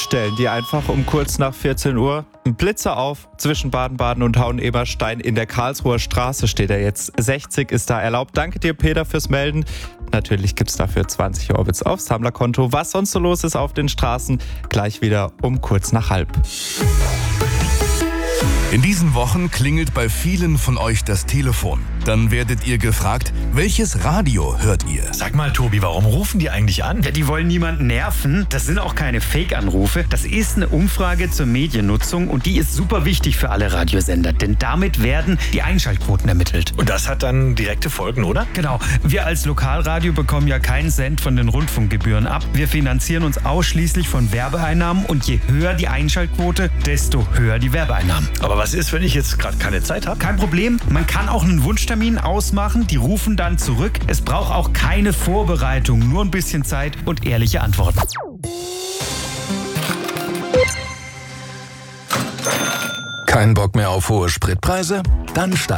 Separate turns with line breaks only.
stellen die einfach um kurz nach 14 Uhr einen Blitzer auf zwischen Baden-Baden und Hauen-Eberstein. In der Karlsruher Straße steht er jetzt. 60 ist da erlaubt. Danke dir, Peter, fürs Melden. Natürlich gibt's dafür 20 Orbits aufs Sammlerkonto. Was sonst so los ist auf den Straßen, gleich wieder um kurz nach halb.
In diesen Wochen klingelt bei vielen von euch das Telefon. Dann werdet ihr gefragt, welches Radio hört ihr?
Sag mal, Tobi, warum rufen die eigentlich an?
Ja, die wollen niemanden nerven. Das sind auch keine Fake-Anrufe. Das ist eine Umfrage zur Mediennutzung und die ist super wichtig für alle Radiosender, denn damit werden die Einschaltquoten ermittelt.
Und das hat dann direkte Folgen, oder?
Genau. Wir als Lokalradio bekommen ja keinen Cent von den Rundfunkgebühren ab. Wir finanzieren uns ausschließlich von Werbeeinnahmen und je höher die Einschaltquote, desto höher die Werbeeinnahmen.
Aber was ist, wenn ich jetzt gerade keine Zeit habe?
Kein Problem. Man kann auch einen Wunschtermin ausmachen. Die rufen dann zurück. Es braucht auch keine Vorbereitung, nur ein bisschen Zeit und ehrliche Antworten.
Kein Bock mehr auf hohe Spritpreise? Dann steigt